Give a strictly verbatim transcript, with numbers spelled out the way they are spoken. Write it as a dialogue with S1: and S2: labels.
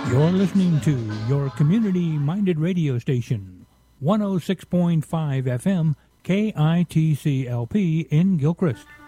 S1: You're listening to your community-minded radio station, one oh six point five F M, K I T C L P in Gilchrist.